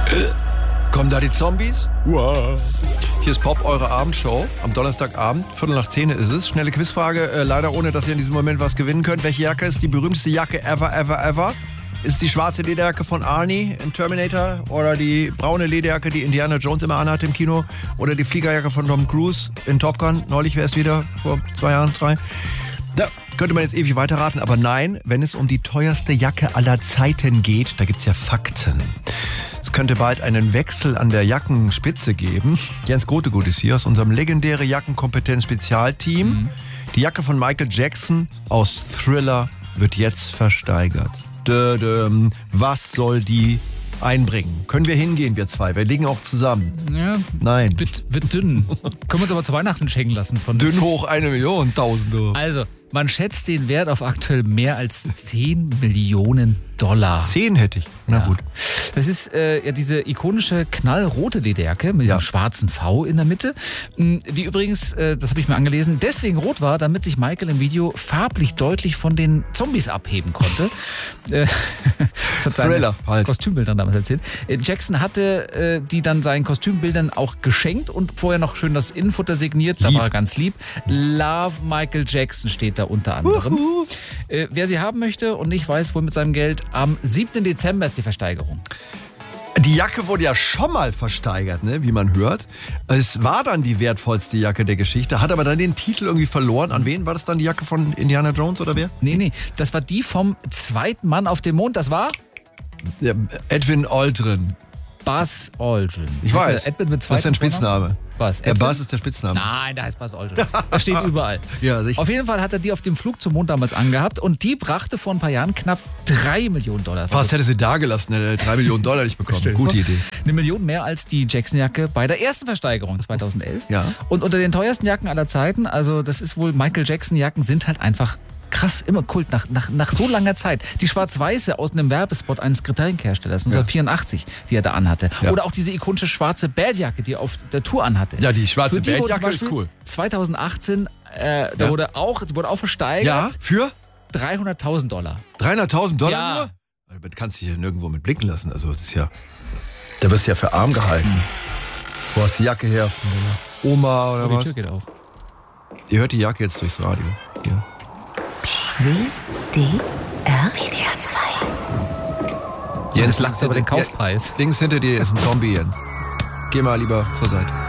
Kommen da die Zombies? Wow. Hier ist Pop, eure Abendshow. Am Donnerstagabend, 9:15 ist es. Schnelle Quizfrage, leider ohne, dass ihr in diesem Moment was gewinnen könnt. Welche Jacke ist die berühmteste Jacke ever? Ist die schwarze Lederjacke von Arnie in Terminator oder die braune Lederjacke, die Indiana Jones immer anhat im Kino oder die Fliegerjacke von Tom Cruise in Top Gun? Neulich wäre es wieder, vor 2 Jahren, 3. Da könnte man jetzt ewig weiterraten, aber nein, wenn es um die teuerste Jacke aller Zeiten geht, da gibt's ja Fakten. Es könnte bald einen Wechsel an der Jackenspitze geben. Jens Grotegut ist hier aus unserem legendären Jackenkompetenz-Spezialteam. Die Jacke von Michael Jackson aus Thriller wird jetzt versteigert. Was soll die einbringen? Können wir hingehen, wir zwei? Wir liegen auch zusammen. Ja, nein. Wird dünn. Können wir uns aber zu Weihnachten schenken lassen. Dünn hoch 1 Million, Tausende. Also, man schätzt den Wert auf aktuell mehr als 10 Millionen $. 10 hätte ich. Na gut. Das ist ja diese ikonische knallrote Lederjacke mit dem schwarzen V in der Mitte, die übrigens, das habe ich mir angelesen, deswegen rot war, damit sich Michael im Video farblich deutlich von den Zombies abheben konnte. Das hat seine Kostümbildern damals erzählt. Jackson hatte die dann seinen Kostümbildern auch geschenkt und vorher noch schön das Innenfutter signiert. Da war er ganz lieb. Love Michael Jackson steht da unter anderem. Wer sie haben möchte und nicht weiß, wo mit seinem Geld, am 7. Dezember ist die Versteigerung. Die Jacke wurde ja schon mal versteigert, ne, wie man hört. Es war dann die wertvollste Jacke der Geschichte, hat aber dann den Titel irgendwie verloren. An wen war das dann, die Jacke von Indiana Jones oder wer? Nee, das war die vom zweiten Mann auf dem Mond. Das war? Ja, Edwin Aldrin. Buzz Aldrin. Ich weiß, Edwin mit das ist sein Spitzname. Was? Der Buzz ist der Spitzname. Nein, der heißt Buzz Aldrin. Das steht überall. Ja, sicher. Auf jeden Fall hat er die auf dem Flug zum Mond damals angehabt und die brachte vor ein paar Jahren knapp $3 Millionen. Fast hätte sie da gelassen, hätte $3 Millionen nicht bekommen. Gute Idee. 1 Million mehr als die Jackson-Jacke bei der ersten Versteigerung 2011. Ja. Und unter den teuersten Jacken aller Zeiten, also das ist wohl, Michael Jackson-Jacken sind halt einfach krass, immer Kult, nach so langer Zeit. Die schwarz-weiße aus einem Werbespot eines Getränkeherstellers 1984, die er da anhatte. Ja. Oder auch diese ikonische schwarze Badjacke, die er auf der Tour anhatte. Ja, die schwarze Badjacke ist cool. 2018, da wurde auch versteigert. Ja, für? $300.000. $300.000 ja. nur? Das kannst du dich ja nirgendwo mit blicken lassen. Also das ist ja, da wirst du ja für arm gehalten. Wo hast du die Jacke her? Von Oma oder was? Die Tür geht auf. Ihr hört die Jacke jetzt durchs Radio. Hier. WDR 2. Jens lacht über den Kaufpreis. Links hinter dir ist ein Zombie, Jens. Geh mal lieber zur Seite.